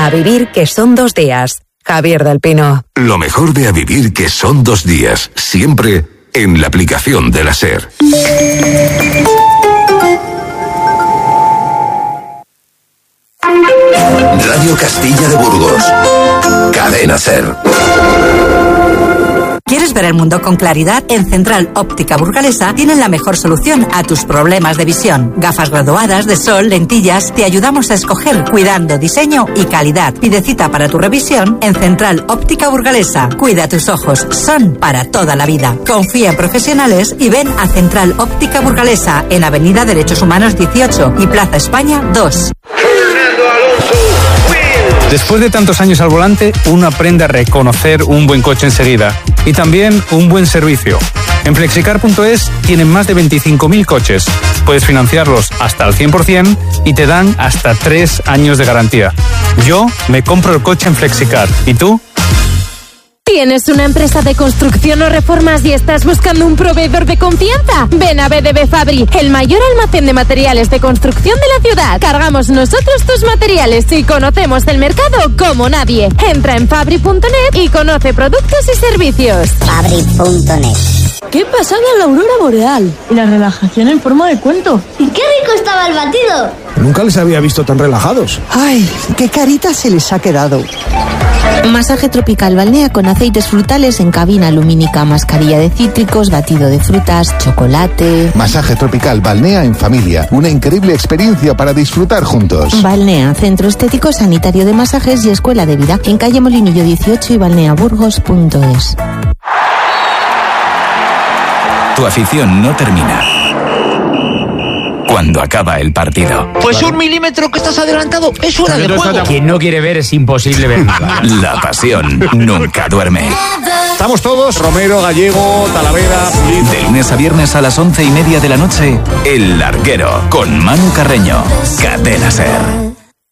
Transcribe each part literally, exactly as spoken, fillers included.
A vivir que son dos días. Javier del Pino. Lo mejor de A vivir que son dos días. Siempre en la aplicación de la SER. Radio Castilla de Burgos. Cadena SER. ¿Quieres ver el mundo con claridad? En Central Óptica Burgalesa tienen la mejor solución a tus problemas de visión. Gafas graduadas, de sol, lentillas. Te ayudamos a escoger cuidando diseño y calidad. Pide cita para tu revisión en Central Óptica Burgalesa. Cuida tus ojos, son para toda la vida. Confía en profesionales y ven a Central Óptica Burgalesa en Avenida Derechos Humanos dieciocho y Plaza España dos. Después de tantos años al volante, uno aprende a reconocer un buen coche enseguida y también un buen servicio. En flexicar punto es tienen más de veinticinco mil coches. Puedes financiarlos hasta al cien por ciento y te dan hasta tres años de garantía. Yo me compro el coche en Flexicar. ¿Y tú? ¿Tienes una empresa de construcción o reformas y estás buscando un proveedor de confianza? Ven a B D B Fabri, el mayor almacén de materiales de construcción de la ciudad. Cargamos nosotros tus materiales y conocemos el mercado como nadie. Entra en fabri punto net y conoce productos y servicios. fabri punto net. ¡Qué pasada la aurora boreal! Y la relajación en forma de cuento. ¡Y qué rico estaba el batido! Nunca les había visto tan relajados. ¡Ay, qué carita se les ha quedado! Masaje tropical balnea con aceites frutales en cabina lumínica, mascarilla de cítricos, batido de frutas, chocolate. Masaje tropical balnea en familia. Una increíble experiencia para disfrutar juntos. Balnea, centro estético, sanitario de masajes y escuela de vida. En calle Molinillo dieciocho y balneaburgos punto es. Tu afición no termina cuando acaba el partido. Pues un milímetro que estás adelantado es hora de juego. Quien no quiere ver es imposible ver nada. La pasión nunca duerme. Estamos todos, Romero, Gallego, Talavera, Pulido. De lunes a viernes a las once y media de la noche, El Larguero, con Manu Carreño. Cadena SER.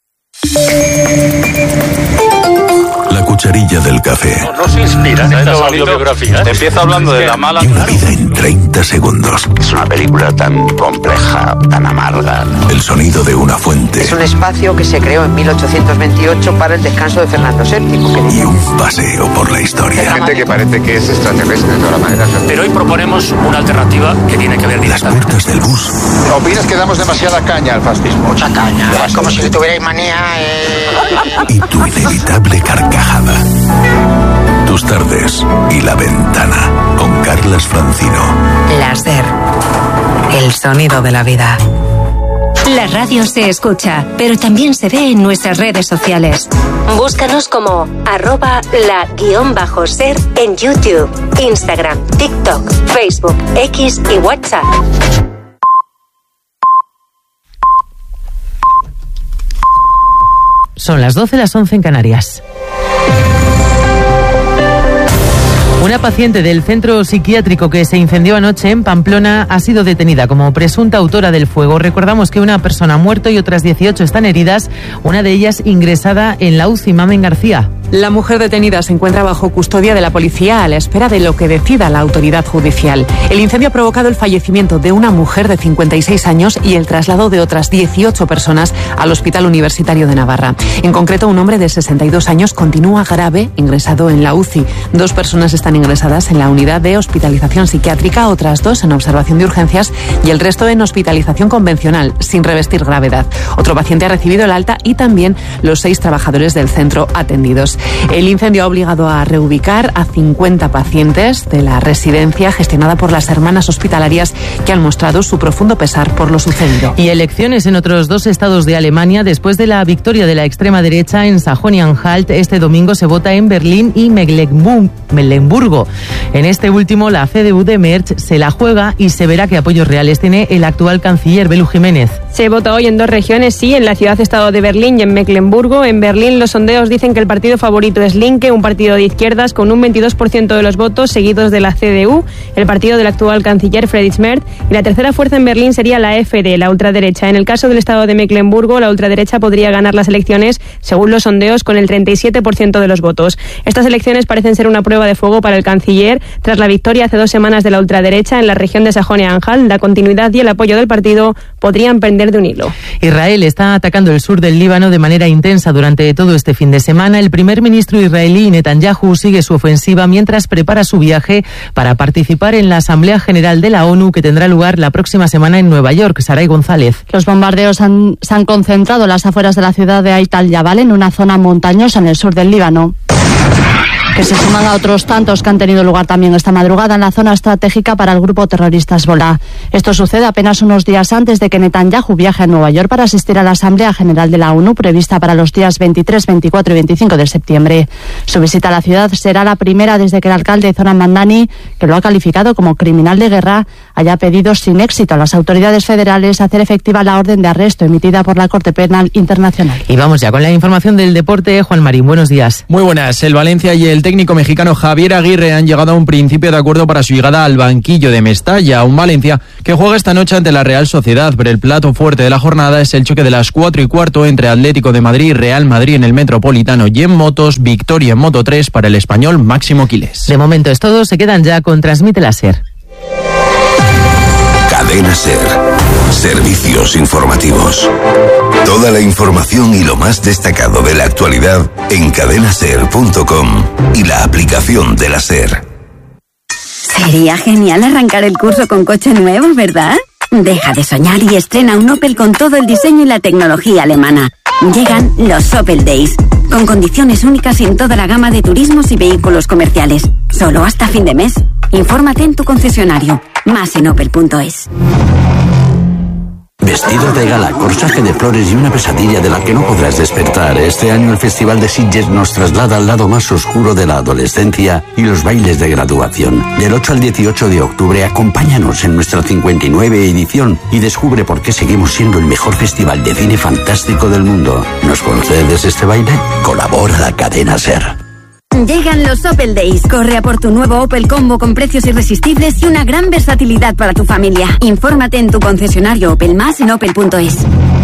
La cucharilla del café. No se inspiran en estas autobiografías. Empieza hablando de la mala. Y una vida en treinta segundos. Es una película tan compleja, tan amarga, ¿no? El sonido de una fuente. Es un espacio que se creó en mil ochocientos veintiocho para el descanso de Fernando séptimo. Y un paseo por la historia. Hay gente que parece que es extraterrestre de todas maneras. Pero hoy proponemos una alternativa que tiene que ver directamente. Las puertas del bus. ¿Opinas que damos demasiada caña al fascismo? Mucha caña. Es como si le tuvierais manía. Eh... Y tu inevitable carcajada. Tus tardes y La Ventana con Carlas Francino. La SER, el sonido de la vida. La radio se escucha, pero también se ve en nuestras redes sociales. Búscanos como arroba la guión bajo ser en YouTube, Instagram, TikTok, Facebook, X y WhatsApp. Son las doce, las once en Canarias. Una paciente del centro psiquiátrico que se incendió anoche en Pamplona ha sido detenida como presunta autora del fuego. Recordamos que una persona ha muerto y otras dieciocho están heridas, una de ellas ingresada en la U C I Mamen García. La mujer detenida se encuentra bajo custodia de la policía a la espera de lo que decida la autoridad judicial. El incendio ha provocado el fallecimiento de una mujer de cincuenta y seis años y el traslado de otras dieciocho personas al Hospital Universitario de Navarra. En concreto, un hombre de sesenta y dos años continúa grave, ingresado en la U C I. Dos personas están ingresadas en la unidad de hospitalización psiquiátrica, otras dos en observación de urgencias y el resto en hospitalización convencional, sin revestir gravedad. Otro paciente ha recibido el alta y también los seis trabajadores del centro atendidos. El incendio ha obligado a reubicar a cincuenta pacientes de la residencia gestionada por las hermanas hospitalarias que han mostrado su profundo pesar por lo sucedido. Y elecciones en otros dos estados de Alemania. Después de la victoria de la extrema derecha en Sajonia-Anhalt, este domingo se vota en Berlín y Mecklenburgo. En este último, la C D U de Merz se la juega y se verá qué apoyos reales tiene el actual canciller Belu Jiménez. Se vota hoy en dos regiones, sí, en la ciudad-estado de Berlín y en Mecklenburgo. En Berlín los sondeos dicen que el partido favorito es Linke, un partido de izquierdas con un veintidós por ciento de los votos, seguidos de la C D U, el partido del actual canciller Friedrich Merz, y la tercera fuerza en Berlín sería la F D, la ultraderecha. En el caso del estado de Mecklenburgo, la ultraderecha podría ganar las elecciones, según los sondeos, con el treinta y siete por ciento de los votos. Estas elecciones parecen ser una prueba prueba de fuego para el canciller. Tras la victoria hace dos semanas de la ultraderecha en la región de Sajonia-Anhalt, la continuidad y el apoyo del partido podrían pender de un hilo. Israel está atacando el sur del Líbano de manera intensa durante todo este fin de semana. El primer ministro israelí Netanyahu sigue su ofensiva mientras prepara su viaje para participar en la Asamblea General de la ONU que tendrá lugar la próxima semana en Nueva York. Saray González. Los bombardeos han, se han concentrado en las afueras de la ciudad de Ait al-Jabal, en una zona montañosa en el sur del Líbano, que se suman a otros tantos que han tenido lugar también esta madrugada en la zona estratégica para el grupo terrorista Hezbollah. Esto sucede apenas unos días antes de que Netanyahu viaje a Nueva York para asistir a la Asamblea General de la ONU prevista para los días veintitrés, veinticuatro y veinticinco de septiembre. Su visita a la ciudad será la primera desde que el alcalde Zoran Mandani, que lo ha calificado como criminal de guerra, haya pedido sin éxito a las autoridades federales hacer efectiva la orden de arresto emitida por la Corte Penal Internacional. Y vamos ya con la información del deporte. Juan Marín, buenos días. Muy buenas. El Valencia y el técnico mexicano Javier Aguirre han llegado a un principio de acuerdo para su llegada al banquillo de Mestalla, un Valencia que juega esta noche ante la Real Sociedad, pero el plato fuerte de la jornada es el choque de las cuatro y cuarto entre Atlético de Madrid y Real Madrid en el Metropolitano, y en motos, victoria en Moto tres para el español Máximo Quiles. De momento es todo, se quedan ya con Transmite la SER. Cadena SER. Servicios informativos. Toda la información y lo más destacado de la actualidad en cadena ser punto com y la aplicación de la SER. Sería genial arrancar el curso con coche nuevo, ¿verdad? Deja de soñar y estrena un Opel con todo el diseño y la tecnología alemana. Llegan los Opel Days, con condiciones únicas en toda la gama de turismos y vehículos comerciales. Solo hasta fin de mes. Infórmate en tu concesionario. Más en opel punto es. Vestido de gala, corsaje de flores y una pesadilla de la que no podrás despertar. Este año el Festival de Sitges nos traslada al lado más oscuro de la adolescencia y los bailes de graduación. Del ocho al dieciocho de octubre, acompáñanos en nuestra cincuenta y nueve edición y descubre por qué seguimos siendo el mejor festival de cine fantástico del mundo. ¿Nos concedes este baile? Colabora la cadena SER. Llegan los Opel Days. Corre a por tu nuevo Opel Combo con precios irresistibles y una gran versatilidad para tu familia. Infórmate en tu concesionario Opel Más en opel punto es.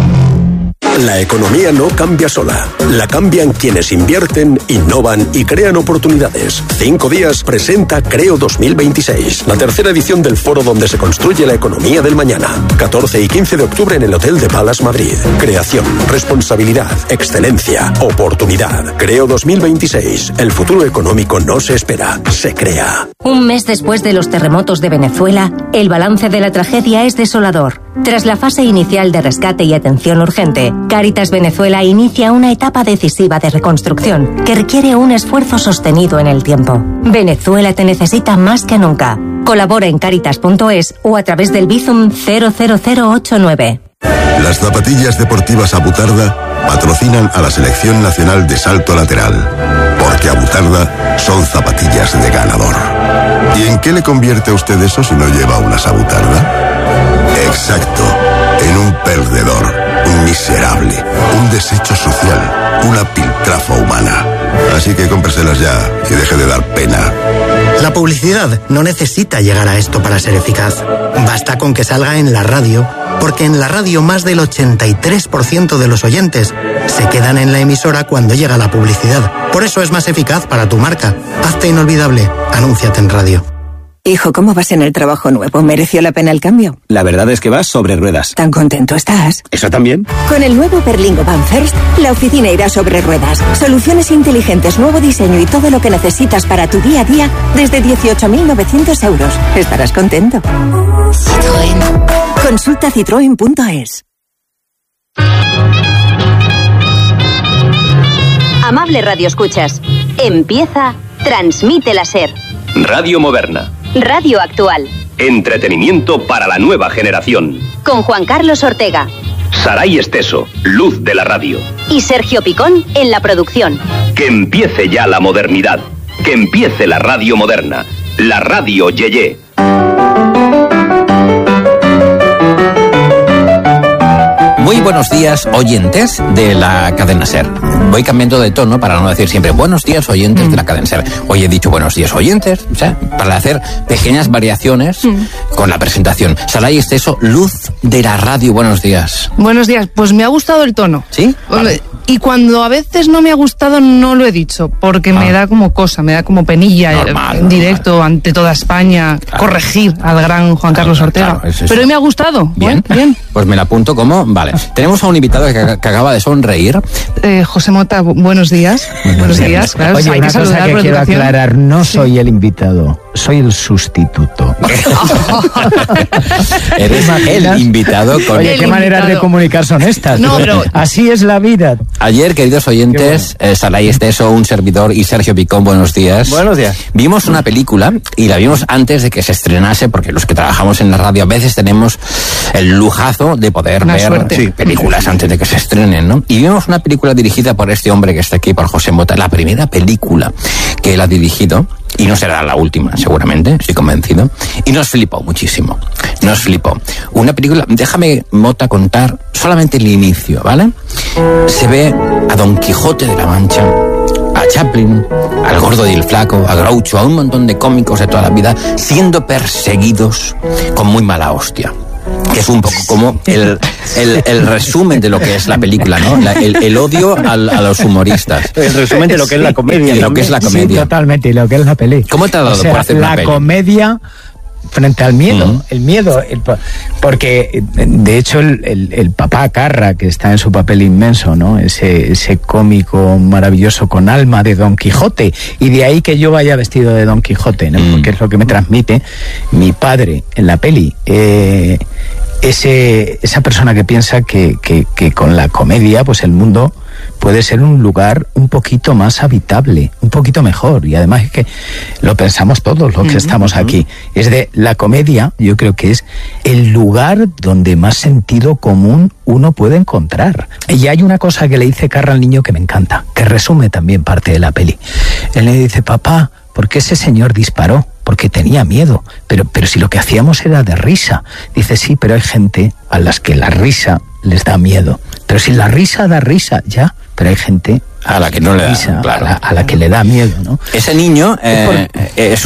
La economía no cambia sola. La cambian quienes invierten, innovan y crean oportunidades. Cinco días presenta Creo dos mil veintiséis, la tercera edición del foro donde se construye la economía del mañana. catorce y quince de octubre en el Hotel de Palace Madrid. Creación, responsabilidad, excelencia, oportunidad. Creo dos mil veintiséis. El futuro económico no se espera, se crea. Un mes después de los terremotos de Venezuela, el balance de la tragedia es desolador. Tras la fase inicial de rescate y atención urgente, Cáritas Venezuela inicia una etapa decisiva de reconstrucción que requiere un esfuerzo sostenido en el tiempo. Venezuela te necesita más que nunca. Colabora en cáritas punto es o a través del Bizum cero cero cero ocho nueve. Las zapatillas deportivas Abutarda patrocinan a la Selección Nacional de Salto Lateral, porque Abutarda son zapatillas de ganador. ¿Y en qué le convierte a usted eso si no lleva unas Abutarda? Exacto, en un perdedor, un miserable, un desecho social, una piltrafa humana. Así que cómpreselas ya y deje de dar pena. La publicidad no necesita llegar a esto para ser eficaz. Basta con que salga en la radio, porque en la radio más del ochenta y tres por ciento de los oyentes se quedan en la emisora cuando llega la publicidad. Por eso es más eficaz para tu marca. Hazte inolvidable. Anúnciate en radio. Hijo, ¿cómo vas en el trabajo nuevo? ¿Mereció la pena el cambio? La verdad es que vas sobre ruedas. ¿Tan contento estás? ¿Eso también? Con el nuevo Berlingo Van First, la oficina irá sobre ruedas. Soluciones inteligentes, nuevo diseño y todo lo que necesitas para tu día a día desde dieciocho mil novecientos euros. Estarás contento. Citroën. Consulta citroen punto es. Amable Radio Escuchas, empieza Transmite la SER. Radio moderna. Radio actual. Entretenimiento para la nueva generación. Con Juan Carlos Ortega. Saray Esteso, luz de la radio. Y Sergio Picón en la producción. Que empiece ya la modernidad. Que empiece la radio moderna. La radio Yeye. Muy buenos días, oyentes de la cadena SER. Voy cambiando de tono para no decir siempre buenos días, oyentes mm. de la cadena SER. Hoy he dicho buenos días, oyentes, o sea, para hacer pequeñas variaciones mm. con la presentación. Saray Esteso, luz de la radio, buenos días. Buenos días, pues me ha gustado el tono. ¿Sí? Vale. Y cuando a veces no me ha gustado, no lo he dicho, porque ah. me da como cosa, me da como penilla normal, en directo normal. Ante toda España, claro. corregir al gran Juan Carlos claro, Ortega. Claro, es Pero hoy me ha gustado. Bien. Bien, bien. Pues me la apunto como, vale. Tenemos a un invitado que, que acaba de sonreír. Eh, José Mota, buenos días. Buenos, buenos días. días. Claro, Oye, hay una que cosa saludar que por quiero educación. aclarar, no soy sí. el invitado, soy el sustituto. Eres el invitado con... Oye, qué maneras de comunicar son estas. No, pero... Así es la vida. Ayer, queridos oyentes, bueno. eh, Saray Esteso, un servidor, y Sergio Picón, buenos días. Buenos días. Vimos una película y la vimos antes de que se estrenase, porque los que trabajamos en la radio a veces tenemos el lujazo de poder una ver sí, películas antes de que se estrenen, ¿no? Y vimos una película dirigida por este hombre que está aquí, por José Mota, la primera película que él ha dirigido, y no será la última, seguramente, estoy convencido, y nos flipó muchísimo, nos flipó. Una película, déjame, Mota, contar solamente el inicio, ¿vale? Se ve a Don Quijote de la Mancha, a Chaplin, al Gordo y el Flaco, a Groucho, a un montón de cómicos de toda la vida, siendo perseguidos con muy mala hostia. Que es un poco como el, el, el resumen de lo que es la película, ¿no? La, el, el odio al, a los humoristas. El resumen de lo que es la comedia. De lo que es la comedia. Sí, totalmente, y lo que es la peli. ¿Cómo te ha dado o sea, por hacer la una peli? comedia frente al miedo, uh-huh. el miedo, el, porque de hecho el, el, el papá Carra, que está en su papel inmenso, ¿no? Ese, ese cómico maravilloso con alma de Don Quijote, y de ahí que yo vaya vestido de Don Quijote, ¿no? Uh-huh. Porque es lo que me transmite mi padre en la peli. Eh, ese, esa persona que piensa que, que, que con la comedia, pues el mundo puede ser un lugar un poquito más habitable, un poquito mejor, y además es que lo pensamos todos los que estamos aquí. Es de la comedia, yo creo que es el lugar donde más sentido común uno puede encontrar. Y hay una cosa que le dice Carra al niño que me encanta, que resume también parte de la peli. Él le dice: papá, ¿por qué ese señor disparó? Porque tenía miedo, pero, pero si lo que hacíamos era de risa. Dice: sí, pero hay gente a las que la risa les da miedo. Pero si la risa da risa, ya, pero hay gente a la que no le da, risa, claro. a, la, a la que le da miedo, ¿no? Ese niño eh, es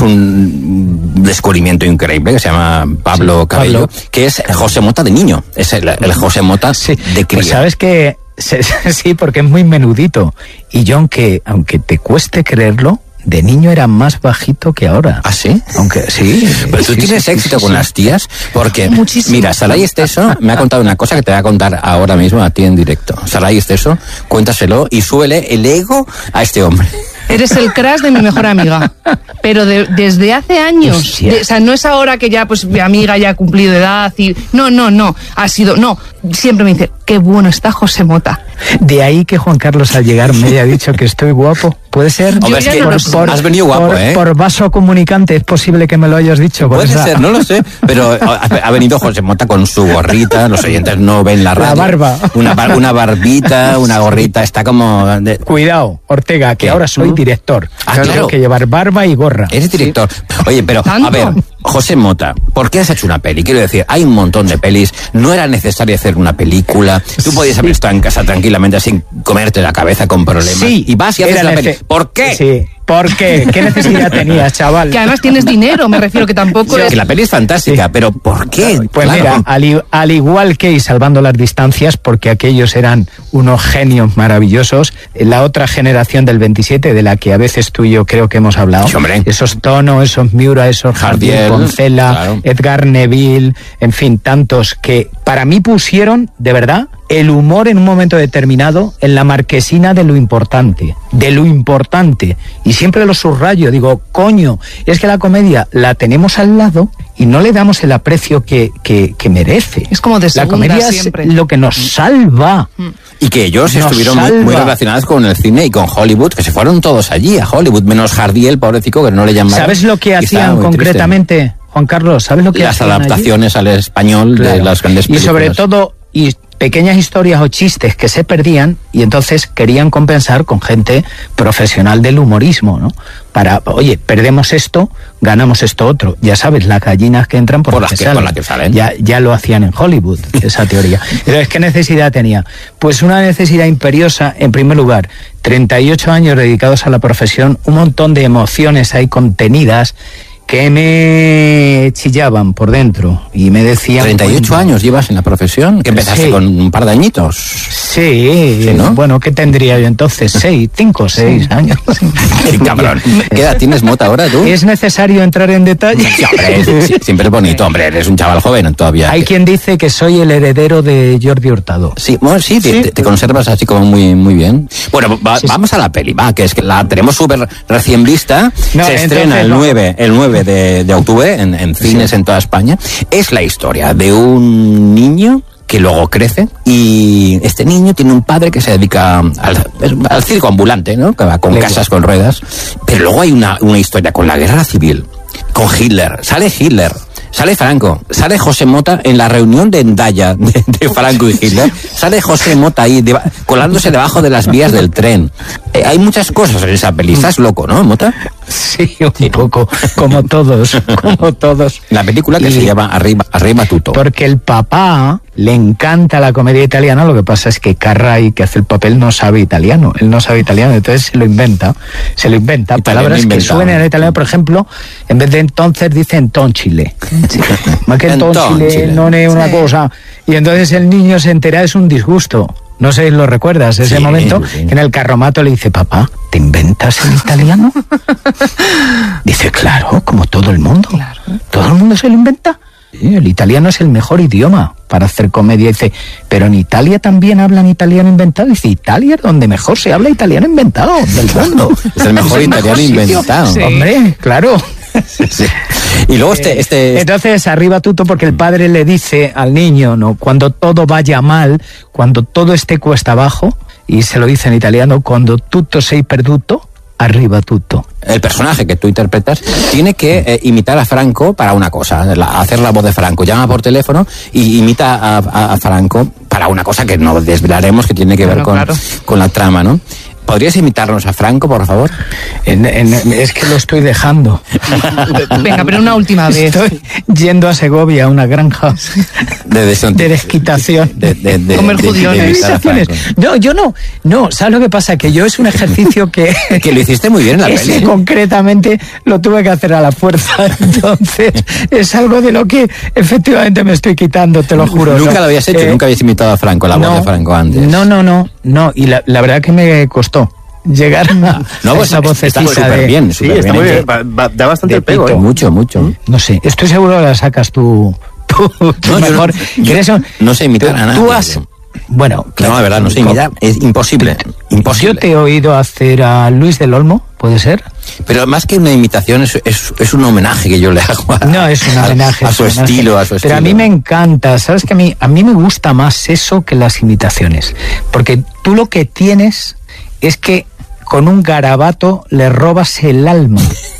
un descubrimiento increíble que se llama Pablo sí, Cabello, Pablo. que es José Mota de niño, es el, el José Mota sí, de cría. Pues sabes que sí, porque es muy menudito, y yo aunque aunque te cueste creerlo, de niño era más bajito que ahora. ¿Ah, sí? Aunque sí. Pero tú sí, tienes sí, éxito sí, con sí. las tías, porque Muchísimo. Mira, Saray Esteso me ha contado una cosa que te voy a contar ahora mismo a ti en directo. Saray Esteso, cuéntaselo y súbele el ego a este hombre. Eres el crush de mi mejor amiga, pero de, desde hace años. De, o sea, no es ahora que ya, pues, mi amiga ya ha cumplido edad y... No, no, no, ha sido... No, siempre me dice, qué bueno está José Mota. De ahí que Juan Carlos al llegar me haya dicho que estoy guapo. ¿Puede ser? Hombre, es que por, por, has venido guapo, por, ¿eh? Por vaso comunicante, es posible que me lo hayas dicho. Puede esa... ser, no lo sé, pero ha, ha venido José Mota con su gorrita, los oyentes no ven la radio. La barba. Una, bar, una barbita, una gorrita, está como... De... Cuidado, Ortega, que ¿Qué? ahora soy director. Ah, claro. Tengo que llevar barba y gorra. Eres director. ¿Sí? Oye, pero, ¿Tanto? a ver, José Mota, ¿por qué has hecho una peli? Quiero decir, hay un montón de pelis, no era necesario hacer una película, tú podías haber estado en casa tranquilamente sin comerte la cabeza con problemas. Sí, y vas y haces la peli. ¿Por qué? Sí. ¿Por qué? ¿Qué necesidad tenías, chaval? Que además tienes dinero, me refiero, que tampoco sí, es... Que la peli es fantástica, sí. pero ¿por qué? Pues claro. mira, al, al igual que, y salvando las distancias, porque aquellos eran unos genios maravillosos, la otra generación del veintisiete, de la que a veces tú y yo creo que hemos hablado, sí, esos Tono, esos Miura, esos Jardiel, Poncela, claro. Edgar Neville, en fin, tantos que para mí pusieron, de verdad, el humor en un momento determinado en la marquesina de lo importante, de lo importante. Y siempre lo subrayo, digo, coño, es que la comedia la tenemos al lado y no le damos el aprecio que, que, que merece. Es como de segunda, la comedia siempre. Es lo que nos salva. Y que ellos nos estuvieron muy, muy relacionados con el cine y con Hollywood, que se fueron todos allí a Hollywood, menos Jardiel, pobrecito, que no le llamaron. ¿Sabes lo que hacían concretamente, triste. Juan Carlos? ¿Sabes lo que Las hacían adaptaciones allí? Al español claro. de las grandes películas. Y sobre todo... Y pequeñas historias o chistes que se perdían y entonces querían compensar con gente profesional del humorismo, ¿no? Para, oye, perdemos esto, ganamos esto otro. Ya sabes, las gallinas que entran por, por las que, que salen. Por las que salen. Ya, ya lo hacían en Hollywood, esa teoría. Entonces, ¿qué necesidad tenía? Pues una necesidad imperiosa, en primer lugar, treinta y ocho años dedicados a la profesión, un montón de emociones ahí contenidas, que me chillaban por dentro y me decían... treinta y ocho bueno, años llevas en la profesión, que empezaste sí. con un par de añitos. Sí, sí, ¿no? Bueno, ¿qué tendría yo entonces? Seis, cinco, seis sí. años. Qué cabrón. ¿Qué edad tienes, Mota, ahora tú? ¿Es necesario entrar en detalle? Sí, hombre, sí, siempre es bonito, hombre, eres un chaval joven todavía. Hay quien dice que soy el heredero de Jordi Hurtado. Sí, bueno, sí, ¿Sí? Te, te conservas así como muy, muy bien. Bueno, va, sí, vamos sí. a la peli, va, que es que la tenemos súper recién vista. No, se estrena el nueve, el nueve de, de octubre en, en cines sí. en toda España. Es la historia de un niño que luego crece y este niño tiene un padre que se dedica al, al circo ambulante, ¿no? Que va con Lego. Casas con ruedas. Pero luego hay una, una historia con la guerra civil, con Hitler. Sale Hitler. Sale Franco, sale José Mota en la reunión de Endaya de, de Franco y Hitler. Sale José Mota ahí, de, colándose debajo de las vías del tren. Eh, hay muchas cosas en esa peli. Estás loco, ¿no, Mota? Sí, un sí. poco, como todos, como todos. La película que y, se llama Arriba, Arriba Tutto. Porque el papá le encanta la comedia italiana, lo que pasa es que Carray, que hace el papel, no sabe italiano. Él no sabe italiano, entonces se lo inventa. Se lo inventa. Italiano palabras inventado. Que suenen en italiano, por ejemplo, en vez de entonces dice entonchile. Sí. Más que entonchile no es una sí. cosa. Y entonces el niño se entera, es un disgusto. No sé si lo recuerdas, ese sí, momento sí. en el carromato le dice, papá, ¿te inventas el italiano? Dice, claro, como todo el mundo. Claro. ¿Todo el mundo se lo inventa? Sí, el italiano es el mejor idioma para hacer comedia. Dice, pero en Italia también hablan italiano inventado. Dice, Italia es donde mejor se habla italiano inventado del mundo. Es el mejor es el italiano mejor inventado. Sí. Hombre, claro. Sí. Y luego este, este... Entonces, arriba tutto, porque el padre le dice al niño, ¿no? Cuando todo vaya mal, cuando todo esté cuesta abajo, y se lo dice en italiano, cuando tutto sei perduto, arriba tutto. El personaje que tú interpretas tiene que eh, imitar a Franco para una cosa, la, hacer la voz de Franco. Llama por teléfono y imita a, a, a Franco para una cosa que no desvelaremos, que tiene que ver claro, con, claro. con la trama, ¿no? ¿Podrías imitarnos a Franco, por favor? En, en, es que lo estoy dejando. Venga, pero una última vez. Estoy yendo a Segovia, a una granja de, de, de desquitación. De, de, de, Comer de, judiones. De, de no, yo no. No, ¿sabes lo que pasa? Que yo es un ejercicio que... que lo hiciste muy bien en la peli. Ese concretamente lo tuve que hacer a la fuerza. Entonces, es algo de lo que efectivamente me estoy quitando, te lo juro. Nunca ¿no? lo habías hecho, eh, nunca habías imitado a Franco, la no, voz de Franco antes. No, no, no. no y la, la verdad que me costó llegar a, no, pues esa vocecita está súper de... bien, súper sí, está bien. muy bien. Va, va, da bastante el pego, ¿eh? Mucho, mucho. No sé, estoy seguro que la sacas tú, tú, tú no, mejor. Yo no, yo no sé imitar tú, a nadie. Tú has... Bueno, claro, no, de verdad, no sé imitar, es imposible, imposible. Yo te he oído hacer a Luis del Olmo, ¿puede ser? Pero más que una imitación, es, es, es un homenaje que yo le hago a, no, es un homenaje, a, a su homenaje. estilo, a su estilo. Pero a mí me encanta, ¿sabes? Que a mí, a mí me gusta más eso que las imitaciones. Porque tú lo que tienes es que con un garabato le robas el alma.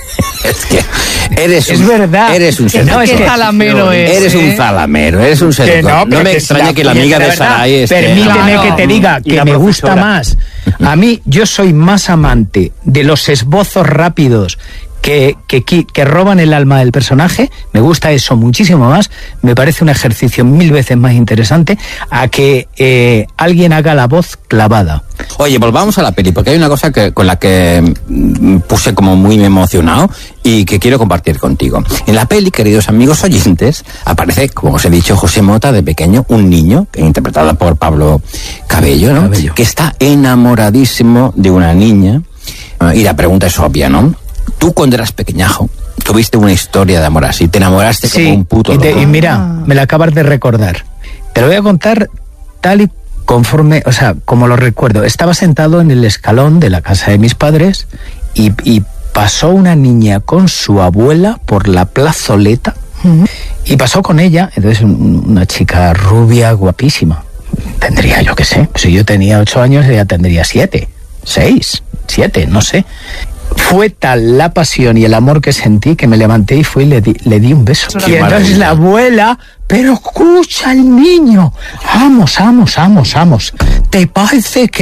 Es que eres es un, verdad. Eres un no, es que zalamero es. Eres ¿eh? un zalamero, eres un seductor. No, no me que extraña la, que la amiga de Saray esté... Permíteme claro. que te diga que me gusta más. A mí, yo soy más amante de los esbozos rápidos que, que, que roban el alma del personaje. Me gusta eso muchísimo más. Me parece un ejercicio mil veces más interesante a que eh, alguien haga la voz clavada. Oye, volvamos a la peli, porque hay una cosa que, con la que puse como muy emocionado y que quiero compartir contigo. En la peli, queridos amigos oyentes, aparece, como os he dicho, José Mota de pequeño, un niño, interpretado por Pablo Cabello, ¿no? Cabello. Que está enamoradísimo de una niña. Y la pregunta es obvia, ¿no? Tú cuando eras pequeñajo tuviste una historia de amor así, te enamoraste sí, como un puto y, te, loco. y mira, me la acabas de recordar. Te lo voy a contar tal y conforme, o sea, como lo recuerdo. Estaba sentado en el escalón de la casa de mis padres y, y pasó una niña con su abuela por la plazoleta uh-huh. y pasó con ella, entonces un, una chica rubia, guapísima. Tendría, yo qué sé, si yo tenía ocho años, ella tendría siete, seis, siete, no sé. Fue tal la pasión y el amor que sentí que me levanté y fui y le di, le di un beso. Y entonces la abuela, pero escucha al niño, vamos, vamos, vamos, vamos, ¿te parece que?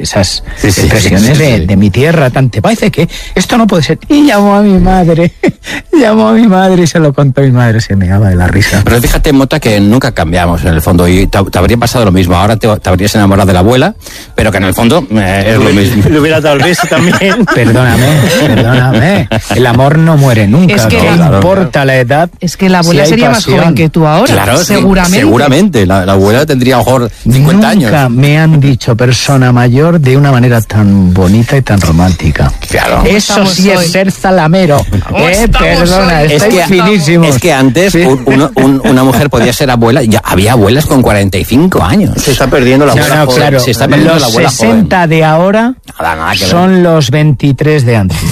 esas Sí, sí, expresiones sí, sí, de, sí. de mi tierra, tan te parece que esto no puede ser. Y llamó a mi madre, llamó a mi madre y se lo contó a mi madre, se meaba de la risa. Pero fíjate, Mota, que nunca cambiamos en el fondo y te, te habría pasado lo mismo. Ahora te, te habrías enamorado de la abuela, pero que en el fondo eh, es lo mismo. Le hubiera dado el beso también. Perdóname, perdóname. El amor no muere nunca. Es que no la- importa la edad. Es que la abuela si hay sería más pasión. joven que tú ahora. Claro, sí, seguramente. seguramente. La, la abuela tendría a lo mejor cincuenta años. Nunca me han dicho persona mayor de una manera tan bonita y tan romántica. Claro. Eso estamos sí hoy? es ser zalamero. Eh, perdona, Es estáis que, finísimos. es que antes un- uno- un- una mujer podía ser abuela, ya había abuelas con cuarenta y cinco años. Se está perdiendo la No, abuela no, joven. claro, Se está perdiendo los la abuela sesenta de ahora Nada, nada que ver. son los veintitrés de antes.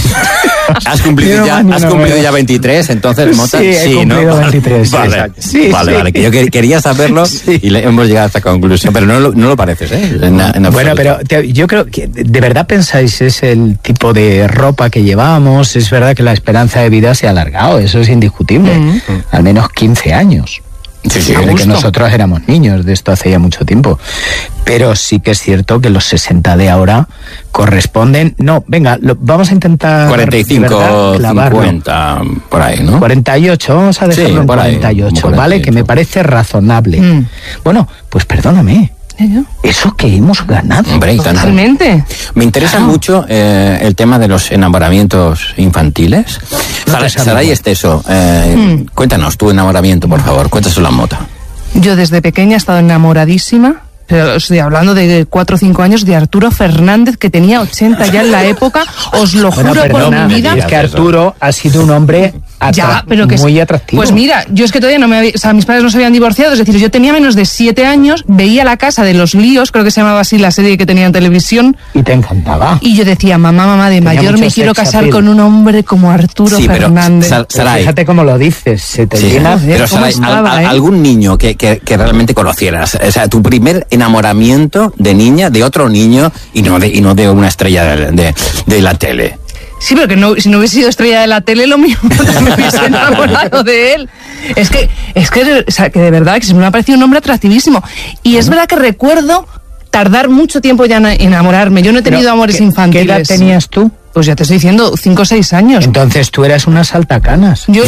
Has cumplido, Yo ya, no, has no, cumplido no. ya veintitrés, entonces, Mota, Sí, he cumplido ¿no? veintitrés, sí, Vale, exacto. Sí, vale, sí. vale, que yo que- quería saberlo y le hemos llegado a esta conclusión, pero no, lo- no lo pareces, ¿eh? En- en Bueno, absoluto. pero te- yo creo que de verdad pensáis es el tipo de ropa que llevamos. Es verdad que la esperanza de vida se ha alargado, eso es indiscutible. Mm. Al menos quince años. Sí, sí, Desde a que gusto. nosotros éramos niños, de esto hace ya mucho tiempo. Pero sí que es cierto que los sesenta de ahora corresponden. No, venga, lo- vamos a intentar. cuarenta y de cinco, verdad, clavarlo. cincuenta, por ahí, ¿no? cuarenta y ocho, vamos a dejarlo Sí, en por ahí, cuarenta y ocho, como ¿vale? Que me parece razonable. Mm. Bueno, pues perdóname. Eso que hemos ganado. Hombre, y tanto. Totalmente. Me interesa mucho eh, el tema de los enamoramientos infantiles. No Sara- te sabes Saray igual. Esteso, eh, Mm. cuéntanos tu enamoramiento, por favor. Cuéntaselo a Mota. Yo desde pequeña he estado enamoradísima, pero estoy hablando de cuatro o cinco años, de Arturo Fernández, que tenía ochenta ya en la época, os lo Bueno, juro perdona, por mi vida. es que Arturo ha sido un hombre atra- Ya, pero que es- muy atractivo. Pues mira, yo es que todavía no me había, o sea, mis padres no se habían divorciado, es decir, yo tenía menos de siete años, veía La Casa de los Líos, creo que se llamaba así la serie que tenía en televisión, Y te encantaba. y yo decía, mamá, mamá, de Tenía mayor mucho me quiero sex casar appeal. con un hombre como Arturo Sí, pero Fernández. Sar- Pero Saray, fíjate cómo lo dices, se te sí, llena. pero ¿cómo Saray, estaba, al- al- eh? algún niño que, que, que realmente conocieras, o sea, tu primer enamoramiento de niña, de otro niño y no de, y no de una estrella de, de, de la tele. Sí, pero que no, si no hubiese sido estrella de la tele, lo mismo me hubiese enamorado de él. Es que, es que, o sea, que de verdad, que me ha parecido un hombre atractivísimo. Y es verdad que recuerdo tardar mucho tiempo ya en enamorarme. Yo no he tenido Pero, amores ¿qué- infantiles. ¿Qué edad tenías tú? Pues ya te estoy diciendo, cinco o seis años. Entonces tú eras una saltacanas. Yo,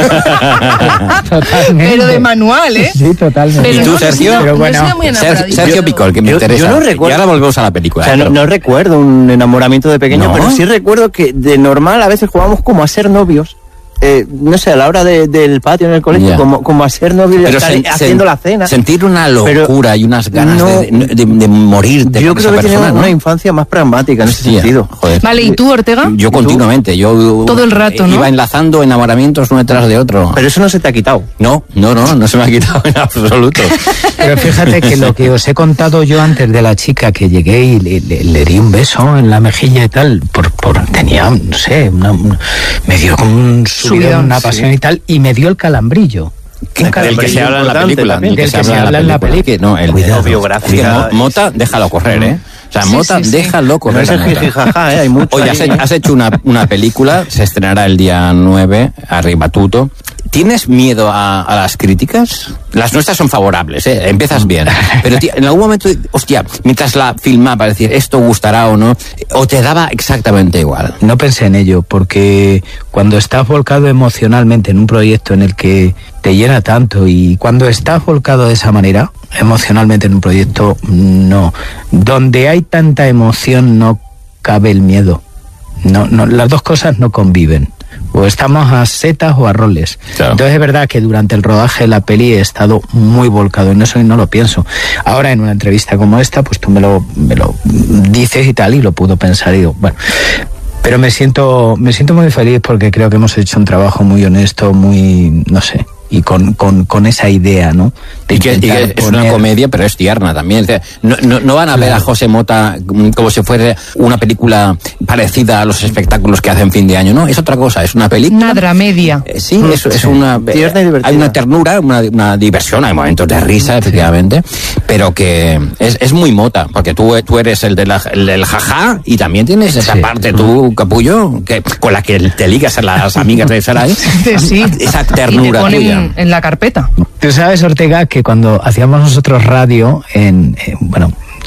Totalmente. pero de manual, ¿eh? Sí, totalmente. Pero ¿Y tú, no, no he Sergio? sido- Pero no he bueno, sido muy Ser- enamoradiza. Sergio Yo- Picol, que me yo- interesa. yo no recuerdo- Y ahora volvemos a la película. O sea, no, ¿eh? no recuerdo un enamoramiento de pequeño, ¿No? pero sí recuerdo que de normal a veces jugábamos como a ser novios. Eh, no sé, a la hora de- del patio en el colegio, Ya. como, como a ser novios y Pero estar sen- haciendo sen- la cena. Sentir una locura Pero y unas ganas no- de, de, de morirte Yo con creo esa que tenía persona, una ¿no? infancia más pragmática en ese Hostia, sentido. joder. Vale, ¿y tú, Ortega? Yo continuamente, yo Todo el rato, ¿no? iba enlazando enamoramientos uno detrás de otro. Pero eso no se te ha quitado. No, no, no, no se me ha quitado en absoluto. Pero fíjate que lo que os he contado yo antes de la chica que llegué y le, le- le di un beso en la mejilla y tal, por, por tenía, no sé, una- un- me dio un subidón, Subidón, una sí. pasión y tal, y me dio el calambrillo. Que- del que se habla en la importante película. también. Del que se habla en la película. Que no, el, Cuidado. el- Biográfica. es que Mo- Mota, déjalo correr, ¿eh? O sea, Sí, Mota, sí, sí. déjalo correr. No es el a Mota. jijijaja, ¿eh? Hay mucho Oye, ahí, has, ¿eh? has hecho una, una película, se estrenará el día nueve, arriba tuto. ¿Tienes miedo a, a las críticas? Las nuestras son favorables, ¿eh? Empiezas bien. Pero tío, en algún momento, hostia, mientras la filmaba, decir, esto gustará o no, o te daba exactamente igual. No pensé en ello, porque cuando estás volcado emocionalmente en un proyecto en el que te llena tanto y cuando estás volcado de esa manera, emocionalmente en un proyecto, no. Donde hay tanta emoción no cabe el miedo. No, no, las dos cosas no conviven. O estamos a setas o a roles. Claro. Entonces es verdad que durante el rodaje de la peli he estado muy volcado en eso y no lo pienso. Ahora en una entrevista como esta, pues tú me lo, me lo dices y tal, y lo puedo pensar y digo, bueno. Pero me siento, me siento muy feliz porque creo que hemos hecho un trabajo muy honesto, muy, no sé, y con, con, con esa idea, ¿no? De Y que, y que intentar es una poner- comedia, pero es tierna también. O sea, no, no, no van a ver a José Mota mm, como si fuera una película parecida a los espectáculos que hacen fin de año, ¿no? Es otra cosa, es una película. Una dramedia. Eh, Sí, es, es una. Tierna y eh, divertida. hay una ternura, una, una diversión, hay momentos de risa, efectivamente, pero que es, es muy Mota, porque tú, tú eres el, de la, el del jaja y también tienes esa Sí. parte tú, capullo, que, con la que te ligas a las amigas de Saray. Sí. Esa Y te ternura tuya. ponen en la carpeta. Tú sabes, Ortega, que cuando hacíamos nosotros radio, en, eh, bueno,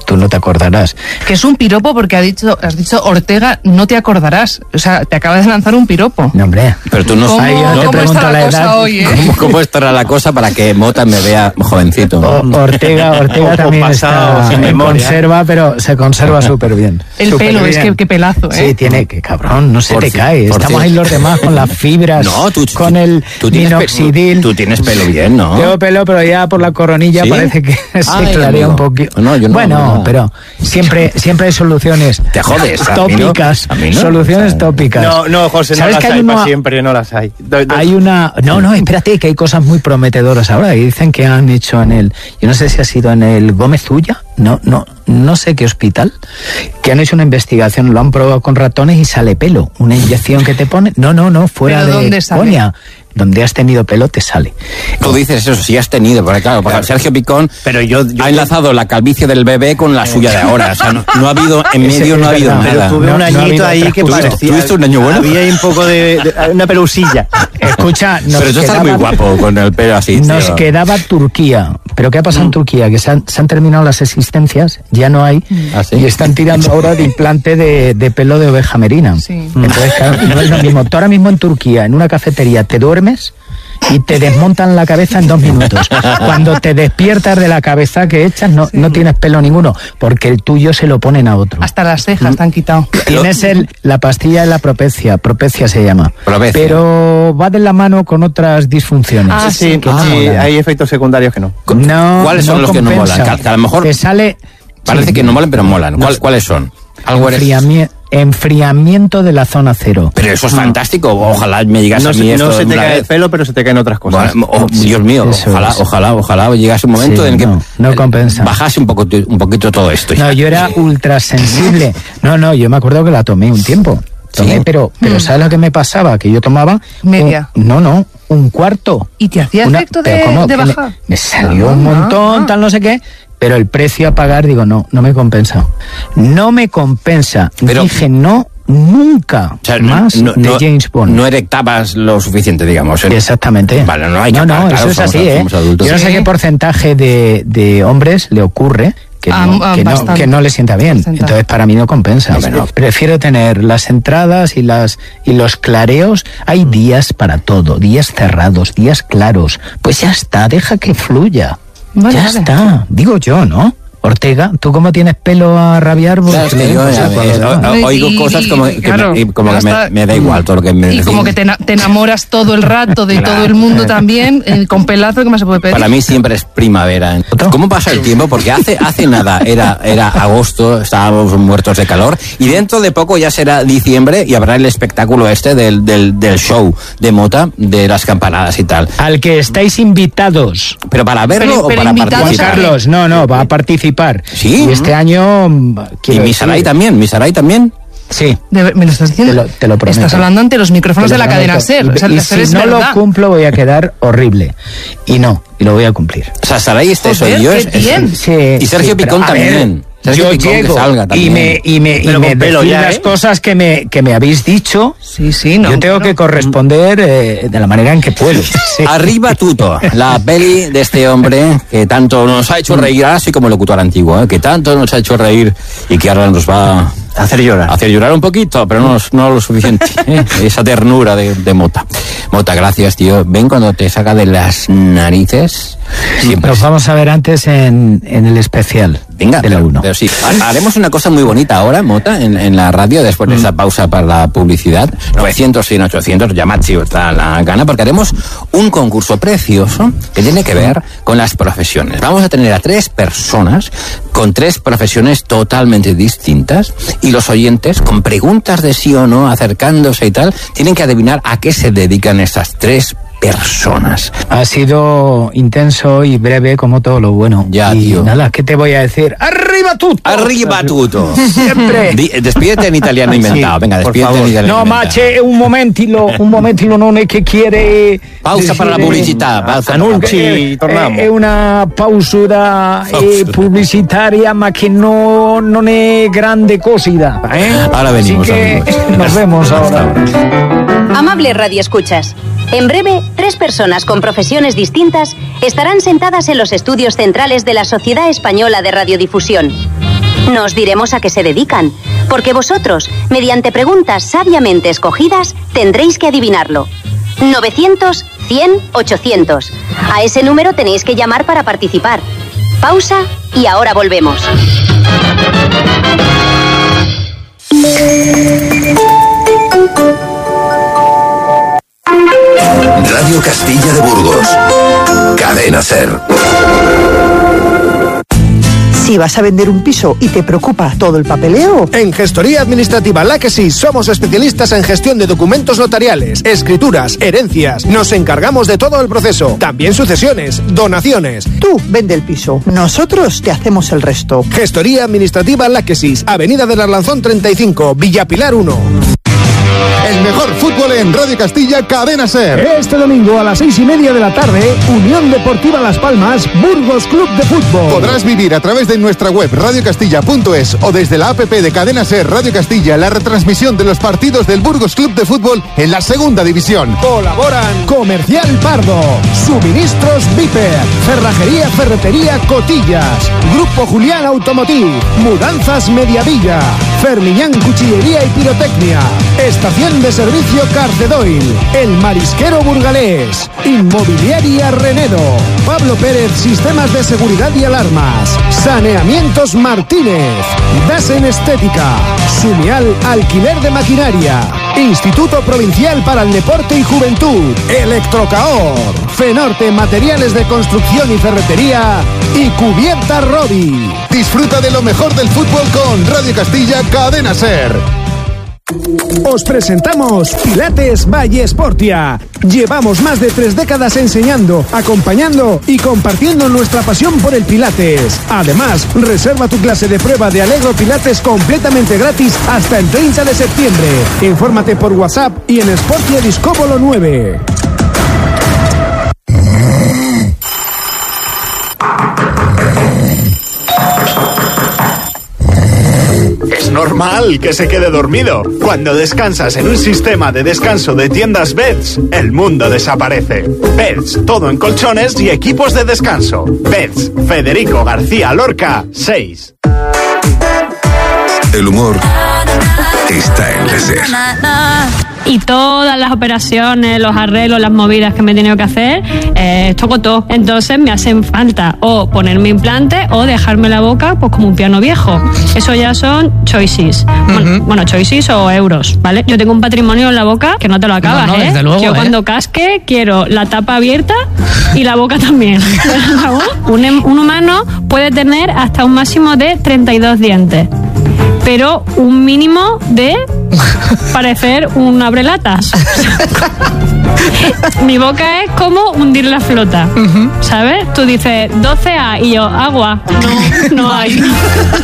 tú no te acordarás. Que es un piropo porque ha dicho, has dicho Ortega, no te acordarás. O sea, te acaba de lanzar un piropo. No, hombre. Pero tú no ¿Cómo, sabes. ¿cómo, No ¿cómo está la, cosa edad. hoy, eh? ¿Cómo, ¿Cómo estará la cosa para que Mota me vea jovencito? O, Ortega, Ortega Ojo también pasado, está sin en memoria. conserva, pero se conserva súper bien. El Súper pelo, es bien. que qué pelazo, ¿eh? Sí, tiene que, cabrón, no se Por te ci- cae. por Estamos ci- ahí los demás con las fibras, No, tú- con el tú tienes pe- minoxidil. tú tienes pelo bien, ¿no? Tengo pelo, pero ya por la coronilla ¿Sí? parece que se Ay, clarea amigo. un poquito. No, yo no, bueno, no, no. pero siempre, siempre hay soluciones Te jodes, a mí no. tópicas. A mí no. Soluciones tópicas. No, no, José, no ¿Sabes las que hay hay una- para siempre, no las hay. Do- do- Hay una... No, no, espérate, que hay cosas muy prometedoras ahora. Y dicen que han hecho en el... Yo no sé si ha sido en el Gómez Ulla, no, no, no sé qué hospital, que han hecho una investigación, lo han probado con ratones y sale pelo. Una inyección que te pone... No, no, no, fuera ¿Pero de dónde sale? coña. Donde has tenido pelo te sale. Tú dices eso, sí has tenido, porque claro, porque Sergio Picón Pero yo, yo ha enlazado la calvicie del bebé con la suya de ahora. O sea, no, no ha habido, en Ese medio es no ha habido verdad. pero nada. tuve No- un no ha añito habido ahí otras que cosas. parecía... ¿Tuviste un año bueno? Había ahí un poco de, de- una pelusilla. Escucha, nos Pero tú estás muy quedaba- guapo con el pelo así, Nos tío. quedaba Turquía. ¿Pero qué ha pasado en Turquía? Que se han, se han terminado las existencias, ya no hay, ¿Ah, sí? y están tirando ahora de implante de, de pelo de oveja merina. Sí. Entonces, claro, no es lo mismo. Tú ahora mismo en Turquía, en una cafetería, te duermes y te desmontan la cabeza en dos minutos. Cuando te despiertas de la cabeza que echas, no, no tienes pelo ninguno, porque el tuyo se lo ponen a otro. Hasta las cejas te han quitado. Tienes el, la pastilla de la propecia, propecia se llama. Propecia. Pero va de la mano con otras disfunciones. Ah, Sí, sí. que Ah, sí, mola. hay efectos secundarios que no. No, ¿Cuáles son no los que no compensa. molan? Que- que a lo mejor Te sale parece sí. que no molan, pero molan. ¿Cuál- No. ¿Cuáles son? Algo eres... Enfriami- enfriamiento de la zona cero. Pero eso es fantástico. Ojalá me llegas No, a mí se, esto no se te una cae vez. el pelo, pero se te caen otras cosas. Bueno, oh, Dios mío, Eso ojalá, es. ojalá, ojalá llegase un momento Sí, en que no, no compensa. bajase un poco, un poquito todo esto. No, yo era ultra sensible. No, no, yo me acuerdo que la tomé un tiempo. Tomé, Sí. pero, pero ¿sabes lo que me pasaba? Que yo tomaba... Media. un- no, no, un cuarto. ¿Y te hacía Una- efecto pero de, ¿cómo? de Que me- bajar? Me, salió Ah, un montón, ah. tal no sé qué, pero el precio a pagar, digo, no, no me compensa. No me compensa. Pero- Dije, no, nunca O sea, más no, de no- James Bond. no erectabas lo suficiente, digamos. ¿eh? Exactamente. Vale, no hay que No, no, claro, eso es somos- así, ¿eh? somos adultos. Yo no sé Sí. qué porcentaje de, de hombres le ocurre que Ah, no, ah, que, no, bastante. que no le sienta bien. Bastante. Entonces, para mí no compensa. Hombre, no. Prefiero tener las entradas y las y los clareos. Hay días para todo, días cerrados, días claros. Pues ya está, deja que fluya. Vale, ya vale. está. Digo yo, ¿no? Ortega, ¿tú cómo tienes pelo a rabiar? Pues, Claro, es que yo pues, eh, pues, eh, pues, o- o- oigo Y- cosas y- como, y que claro, me, y como que me, hasta- me da igual todo lo que me Y como que decís. te, ena- te enamoras todo el rato de Claro. todo el mundo también, eh, con pelazo, ¿qué más se puede pedir? Para mí siempre es primavera. ¿Cómo pasa el tiempo? Porque hace, hace nada era, era agosto, estábamos muertos de calor, y dentro de poco ya será diciembre y habrá el espectáculo este del, del, del show de Mota, de las campanadas y tal. al que estáis invitados. ¿Pero para verlo Pero- o pero para invitados Juan participar? Carlos, no, no, va a participar. ¿Sí? Y este año... mm, ¿Y quiero Misaray decir- también? ¿Misaray también? Sí. De ver- ¿Me lo estás diciendo? Te lo- te lo prometo. Estás hablando ante los micrófonos Te de lo la cadena prometo. SER. Y, O sea, y la SER si es no verdad. lo cumplo voy a quedar horrible. Y no, y lo voy a cumplir. O sea, Saray este soy Joder, yo. qué es- es- bien. Sí, Y Sergio sí, pero, Picón a ver, también. Sergio yo Picón que llego salga y también. me, y me, y Pero me con pelo decís ya, las ¿eh? cosas que me, que me habéis dicho. Sí, sí, no. Yo tengo que corresponder eh, de la manera en que puedo. Sí. Arriba Tuto, la peli de este hombre que tanto nos ha hecho reír, ahora sí como locutor antiguo, ¿eh? que tanto nos ha hecho reír y que ahora nos va a Hacer llorar. hacer llorar un poquito, pero no, no lo suficiente. ¿eh? Esa ternura de, de Mota. Mota, gracias, tío. Ven cuando te saca de las narices. Siempre. Nos vamos a ver antes en, en el especial Venga, de la pero, uno. pero sí. Ha- Haremos una cosa muy bonita ahora, Mota, en, en la radio, después de esa pausa para la publicidad. novecientos, cien, ochocientos, llamad si os da la gana, porque haremos un concurso precioso que tiene que ver con las profesiones. Vamos a tener a tres personas con tres profesiones totalmente distintas y los oyentes, con preguntas de sí o no, acercándose y tal, tienen que adivinar a qué se dedican estas tres personas. Ha sido intenso y breve como todo lo bueno. Ya, y tío. nada, ¿qué te voy a decir? ¡Arriba tú! Arriba Tuto. Siempre. Di- Despídete en italiano inventado. Sí, Venga, por despídete en favor. italiano No, inventado. ma c'è un momentilo, un momentilo non è che chiede... Pausa per la pubblicità, pausa per la Anunci, Eh, torniamo. È una pausa eh, Pausa. pubblicitaria, ma che no, non è grande cosida. ¿eh? Ahora venimos, Así que amigos. nos vemos ahora. Amables radioescuchas, en breve, tres personas con profesiones distintas estarán sentadas en los estudios centrales de la Sociedad Española de Radiodifusión. Nos diremos a qué se dedican, porque vosotros, mediante preguntas sabiamente escogidas, tendréis que adivinarlo. novecientos, cien, ochocientos. A ese número tenéis que llamar para participar. Pausa y ahora volvemos. Radio Castilla de Burgos. Cadena Ser. Si vas a vender un piso y te preocupa todo el papeleo. En Gestoría Administrativa La Que Sí somos especialistas en gestión de documentos notariales, escrituras, herencias. Nos encargamos de todo el proceso. También sucesiones, donaciones. Tú vende el piso. Nosotros te hacemos el resto. Gestoría Administrativa La Que Sí, Avenida del Arlanzón treinta y cinco, Villapilar uno. El mejor fútbol en Radio Castilla, Cadena Ser. Este domingo a las seis y media de la tarde, Unión Deportiva Las Palmas, Burgos Club de Fútbol. Podrás vivir a través de nuestra web radio castilla punto es o desde la app de Cadena Ser Radio Castilla la retransmisión de los partidos del Burgos Club de Fútbol en la segunda división. Colaboran Comercial Pardo, Suministros Viper, Cerrajería Ferretería Cotillas, Grupo Julián Automotiv, Mudanzas Mediavilla, Fermiñán Cuchillería y Pirotecnia, Estación de Servicio Carcedoil, El Marisquero Burgalés, Inmobiliaria Renedo, Pablo Pérez Sistemas de Seguridad y Alarmas, Saneamientos Martínez, Dasen Estética, Sumial Alquiler de Maquinaria, Instituto Provincial para el Deporte y Juventud, Electrocaor, Fenorte Materiales de Construcción y Ferretería y Cubierta Robi. Disfruta de lo mejor del fútbol con Radio Castilla, Cadena Ser. Os presentamos Pilates Valle Sportia. Llevamos más de tres décadas enseñando, acompañando y compartiendo nuestra pasión por el Pilates. Además, reserva tu clase de prueba de Allegro Pilates completamente gratis hasta el treinta de septiembre. Infórmate por WhatsApp y en Sportia Discópolo nueve. Es normal que se quede dormido. Cuando descansas en un sistema de descanso de tiendas Beds, el mundo desaparece. Beds, todo en colchones y equipos de descanso. Beds, Federico García Lorca, seis. El humor está en la Ser. Y todas las operaciones, los arreglos, las movidas que me he tenido que hacer, eh, toco todo. Entonces me hacen falta o ponerme implante o dejarme la boca pues como un piano viejo. Eso ya son choices. Uh-huh. Bueno, bueno, choices o euros, ¿vale? Yo tengo un patrimonio en la boca que no te lo acabas, no, no, ¿eh? Desde luego, Yo ¿eh? cuando casque quiero la tapa abierta y la boca también. un, un humano puede tener hasta un máximo de treinta y dos dientes. Pero un mínimo de parecer un abrelatas. Mi boca es como hundir la flota, uh-huh. ¿sabes? Tú dices doce A y yo, agua. No, no hay.